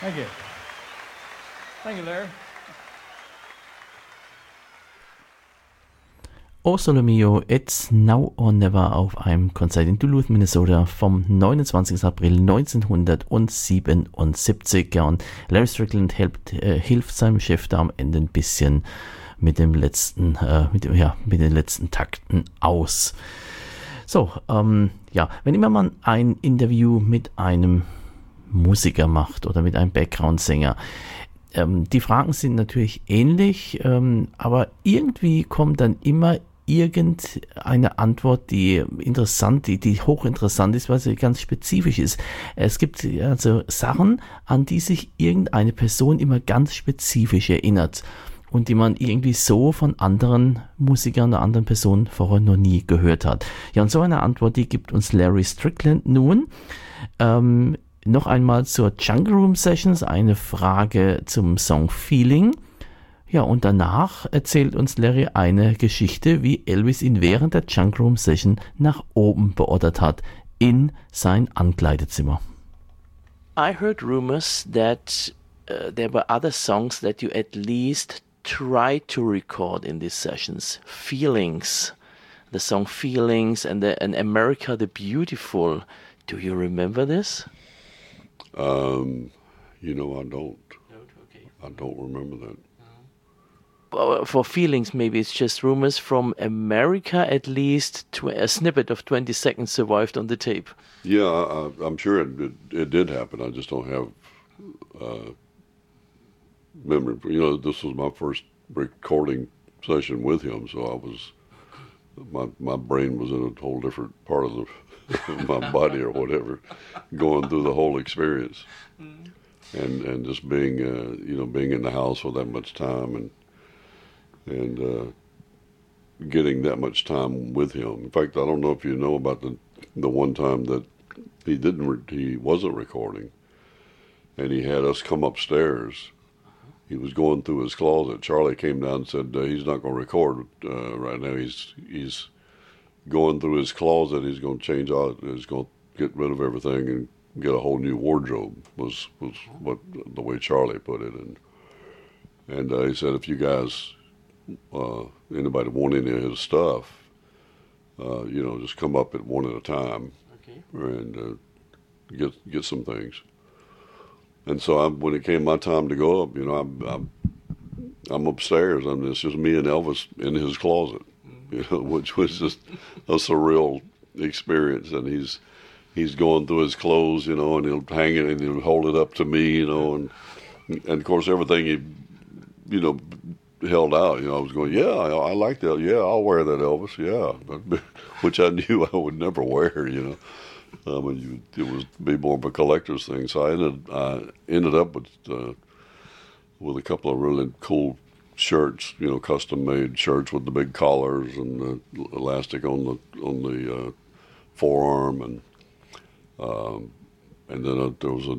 Thank you. Thank you, Larry. O Sole Mio, It's Now or Never auf einem Konzert in Duluth, Minnesota vom 29. April 1977. Ja, und Larry Strickland hilft seinem Chef da am Ende ein bisschen mit den letzten Takten aus. So, wenn immer man ein Interview mit einem Musiker macht oder mit einem Background-Sänger, die Fragen sind natürlich ähnlich, aber irgendwie kommt dann immer irgendeine Antwort, die hochinteressant ist, weil sie ganz spezifisch ist. Es gibt also Sachen, an die sich irgendeine Person immer ganz spezifisch erinnert und die man irgendwie so von anderen Musikern oder anderen Personen vorher noch nie gehört hat. Ja, und so eine Antwort, die gibt uns Larry Strickland nun. Noch einmal zur Jungle Room Sessions, eine Frage zum Song Feeling. Ja, und danach erzählt uns Larry eine Geschichte, wie Elvis ihn während der Jungle Room Session nach oben beordert hat, in sein Ankleidezimmer. I heard rumors that there were other songs that you at least tried to record in these sessions. Feelings, the song Feelings and America the Beautiful. Do you remember this? I don't. Okay. I don't remember that. For Feelings, maybe it's just rumors from America, at least a snippet of 20 seconds survived on the tape. Yeah, I'm sure it did happen. I just don't have memory. This was my first recording session with him, so my brain was in a whole different part of my body or whatever, going through the whole experience, and just being in the house for that much time and getting that much time with him. In fact, I don't know if you know about the one time that he wasn't recording, and he had us come upstairs. He was going through his closet. Charlie came down and said he's not going to record right now. He's going through his closet. He's going to change out. He's going to get rid of everything and get a whole new wardrobe. Was what the way Charlie put it. And he said, if you guys, anybody want any of his stuff, just come up at one at a time, okay, and get some things. And so when it came my time to go up, I'm upstairs. It's just me and Elvis in his closet, which was just a surreal experience. And he's going through his clothes, and he'll hang it and he'll hold it up to me, and of course everything he, held out. I was going, yeah, I like that. Yeah, I'll wear that, Elvis. Yeah, which I knew I would never wear. It was be more of a collector's thing. So I ended up with a couple of really cool shirts, custom made shirts with the big collars and the elastic on the forearm, and then there was a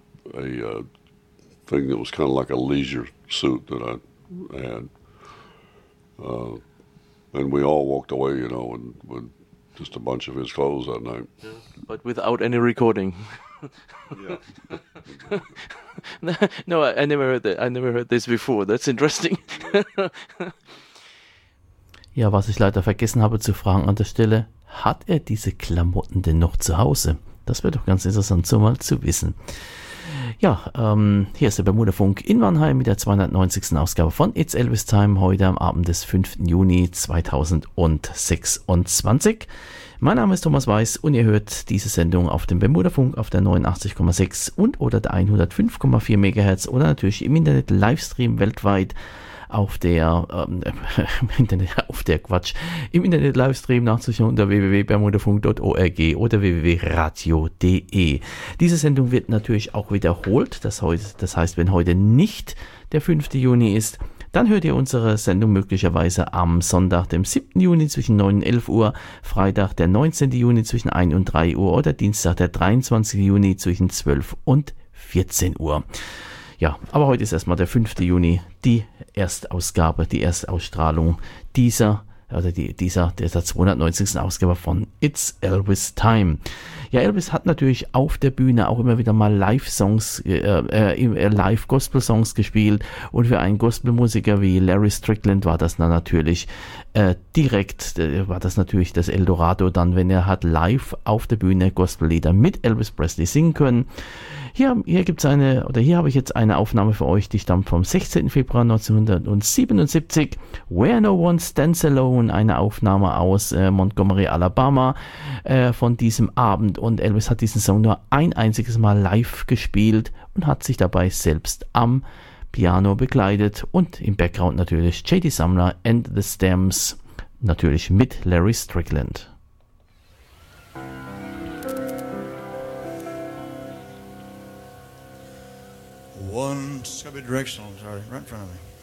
thing that was kind of like a leisure suit that I had, and we all walked away, with just a bunch of his clothes that night. Yeah. But without any recording. Yeah. No, I never heard that. I never heard this before. That's interesting. Ja, was ich leider vergessen habe zu fragen an der Stelle, hat er diese Klamotten denn noch zu Hause? Das wäre doch ganz interessant, so mal zu wissen. Ja, hier ist der Bermuda-Funk in Mannheim mit der 290. Ausgabe von It's Elvis Time, heute am Abend des 5. Juni 2026. Mein Name ist Thomas Weiß und ihr hört diese Sendung auf dem Bermuda-Funk auf der 89,6 und oder der 105,4 MHz oder natürlich im Internet Livestream weltweit im Internet Livestream nachzuschauen unter www.bermudafunk.org oder www.radio.de. Diese Sendung wird natürlich auch wiederholt. Das heißt, wenn heute nicht der 5. Juni ist, dann hört ihr unsere Sendung möglicherweise am Sonntag, dem 7. Juni zwischen 9 und 11 Uhr, Freitag, der 19. Juni zwischen 1 und 3 Uhr oder Dienstag, der 23. Juni zwischen 12 und 14 Uhr. Ja, aber heute ist erstmal der 5. Juni, die Erstausgabe, die Erstausstrahlung dieser 290. Ausgabe von It's Elvis Time. Ja, Elvis hat natürlich auf der Bühne auch immer wieder mal Live-Songs, Live-Gospel-Songs gespielt, und für einen Gospelmusiker wie Larry Strickland war das dann natürlich war das natürlich das Eldorado dann, wenn er hat live auf der Bühne Gospellieder mit Elvis Presley singen können. Hier habe ich jetzt eine Aufnahme für euch, die stammt vom 16. Februar 1977. Where No One Stands Alone, eine Aufnahme aus Montgomery, Alabama, von diesem Abend. Und Elvis hat diesen Song nur ein einziges Mal live gespielt und hat sich dabei selbst am Piano begleitet, und im Background natürlich J.D. Sumner and the Stamps, natürlich mit Larry Strickland. One, it's gotta be directional, sorry, right in front of me.